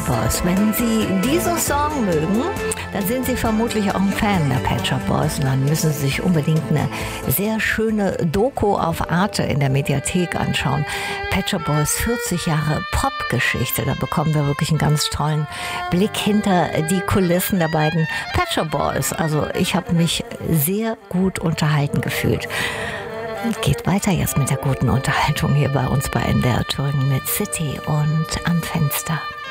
Boys. Wenn Sie diesen Song mögen, dann sind Sie vermutlich auch ein Fan der Pet Shop Boys. Und dann müssen Sie sich unbedingt eine sehr schöne Doku auf Arte in der Mediathek anschauen. Pet Shop Boys, 40 Jahre Popgeschichte. Da bekommen wir wirklich einen ganz tollen Blick hinter die Kulissen der beiden Pet Shop Boys. Also ich habe mich sehr gut unterhalten gefühlt. Geht weiter jetzt mit der guten Unterhaltung hier bei uns bei NDR Thüringen mit City und Am Fenster.